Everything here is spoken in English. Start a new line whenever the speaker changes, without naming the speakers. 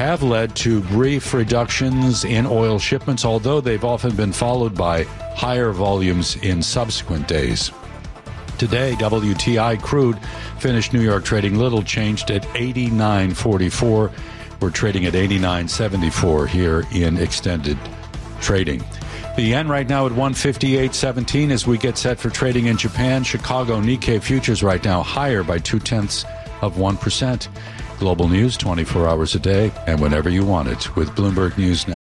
have led to brief reductions in oil shipments, although they've often been followed by higher volumes in subsequent days. Today, WTI crude finished New York trading little changed at $89.44. We're trading at $89.74 here in extended trading. The yen right now at 158.17 as we get set for trading in Japan. Chicago Nikkei futures right now higher by 0.2%. Global news 24 hours a day and whenever you want it with Bloomberg News Now.